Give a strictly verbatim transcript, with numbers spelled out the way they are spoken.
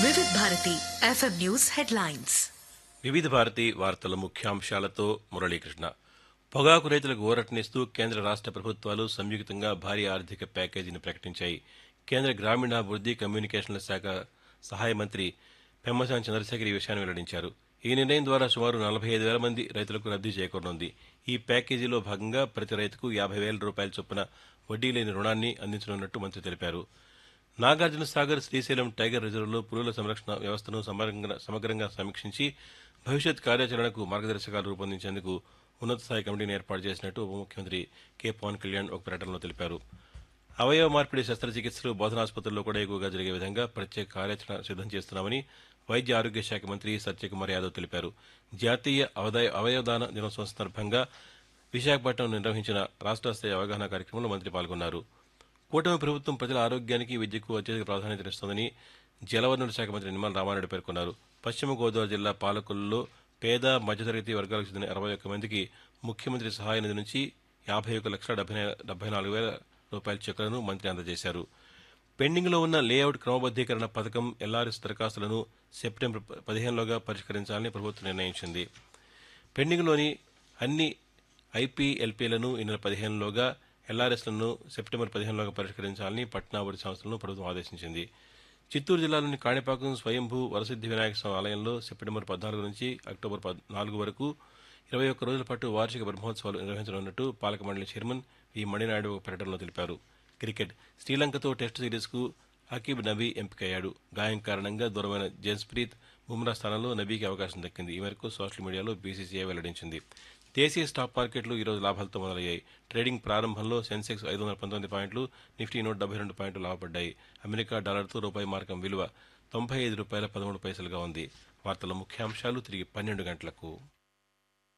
వివిధ Bharati FM news headlines. వివిధ భారతి వార్తల ముఖ్యాంశాలతో మురళీకృష్ణ. పొగాకు రైతులకు ఊరటనిస్తూ కేంద్ర రాష్ట్ర ప్రభుత్వాలు సంయుక్తంగా భారీ ఆర్థిక ప్యాకేజీని ప్రకటించాయి. కేంద్ర గ్రామీణాభివృద్ధి కమ్యూనికేషన్ల శాఖ సహాయ మంత్రి పెమ్మసాని చంద్రశేఖర్ ఈ విషయాన్ని వెల్లడించారు. ఈ నిర్ణయం ద్వారా సుమారు నలభై ఐదు వేల మంది రైతులకు లబ్ధి చేకూరనుంది. ఈ ప్యాకేజీలో భాగంగా ప్రతి రైతుకు యాభై వేల రూపాయల చొప్పున వడ్డీ లేని రుణాన్ని అందించనున్నట్టు మంత్రి తెలిపారు. నాగార్జున సాగర్, శ్రీశైలం టైగర్ రిజర్వులో పులుల సంరక్షణ వ్యవస్థను సమగ్రంగా సమగ్రంగా సమీక్షించి భవిష్యత్ కార్యాచరణకు మార్గదర్శకాలు రూపొందించేందుకు ఉన్నత స్థాయి కమిటీని ఏర్పాటు చేసినట్టు ఉప ముఖ్యమంత్రి కె పవన్ కళ్యాణ్ ఒక ప్రకటనలో తెలిపారు. అవయవ మార్పిడి శస్త్రచికిత్సలు బోధనాసుపత్రుల్లో కూడా ఎక్కువగా జరిగే విధంగా ప్రత్యేక కార్యాచరణ సిద్దం చేస్తున్నామని వైద్య ఆరోగ్య శాఖ మంత్రి సత్యకుమార్ యాదవ్ తెలిపారు. జాతీయ అవదాయ అవయవదాన దినోత్సవం సందర్భంగా విశాఖపట్నం నిర్వహించిన రాష్ట్ర స్థాయి అవగాహన కార్యక్రమంలో మంత్రి పాల్గొన్నారు. కూటమి ప్రభుత్వం ప్రజల ఆరోగ్యానికి, విద్యకు అత్యధిక ప్రాధాన్యతనిస్తోందని జలవనరుల శాఖ మంత్రి నిమ్మల రామారెడ్డి పేర్కొన్నారు. పశ్చిమ గోదావరి జిల్లా పాలకొల్లులో పేద మధ్యతరగతి వర్గాలకు చెందిన అరవై ఒక్క మందికి ముఖ్యమంత్రి సహాయ నిధి నుంచి యాభై ఒక లక్షల డెబ్బై డెబ్బై నాలుగు వేల రూపాయల చెక్కులను మంత్రి అందజేశారు. పెండింగ్లో ఉన్న లేఅవుట్ క్రమబద్దీకరణ పథకం ఎల్ఆర్ఎస్ దరఖాస్తులను సెప్టెంబర్ పదిహేనులోగా పరిష్కరించాలని ప్రభుత్వం నిర్ణయించింది. పెండింగ్లోని అన్ని ఐపీఎల్పీలను ఈ నెల పదిహేనులోగా, ఎల్ఆర్ఎస్లను సెప్టెంబర్ పదిహేనులోగా పరిష్కరించాలని పట్నాభివృద్ధి సంస్థలను ప్రభుత్వం ఆదేశించింది. చిత్తూరు జిల్లాలోని కాణిపాకం స్వయంభూ వరసిద్ధి వినాయక స్వామి ఆలయంలో సెప్టెంబర్ పద్నాలుగు నుంచి అక్టోబర్ నాలుగు వరకు ఇరవై ఒక్క రోజుల పాటు వార్షిక బ్రహ్మోత్సవాలు నిర్వహించనున్నట్టు పాలక మండలి చైర్మన్ వి మణినాయుడు ఒక ప్రకటనలో తెలిపారు. క్రికెట్ శ్రీలంకతో టెస్టు సిరీస్కు అకీబ్ నబీ ఎంపికయ్యాడు. గాయం కారణంగా దూరమైన జస్ప్రీత్ బుమ్రా స్థానంలో నబీకి అవకాశం దక్కింది. ఈ మేరకు సోషల్ మీడియాలో బీసీసీఐ వెల్లడించింది. దేశీయ స్టాక్ మార్కెట్లు ఈరోజు లాభాలతో మొదలయ్యాయి. ట్రేడింగ్ ప్రారంభంలో సెన్సెక్స్ ఐదు వందల పంతొమ్మిది పాయింట్లు, నిఫ్టీ నూట డెబ్బై రెండు పాయింట్లు లాభపడ్డాయి. అమెరికా డాలర్తో రూపాయి మార్కం విలువ తొంభై ఐదు రూపాయల పదమూడు పైసలుగా ఉంది. వార్తల ముఖ్యాంశాలు తిరిగి పన్నెండు గంటలకు.